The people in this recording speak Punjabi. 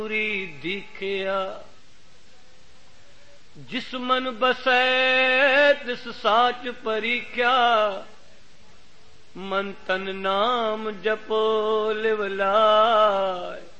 ਪੂਰੀ ਦੀਖਿਆ। ਜਿਸ ਮਨ ਬਸੈ ਤਿਸ ਸਾਚ ਪਰੀਖਿਆ। ਮਨ ਤਨ ਨਾਮ ਜਪੋ ਲਿਵ ਲਾਇ।